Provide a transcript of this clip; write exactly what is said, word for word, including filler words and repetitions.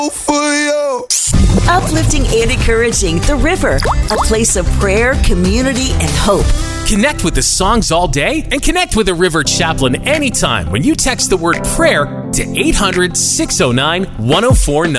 For you. Uplifting and encouraging The River, a place of prayer, community, and hope. Connect with the songs all day and connect with a River Chaplain anytime when you text the word prayer to eight hundred, six oh nine, one oh four nine.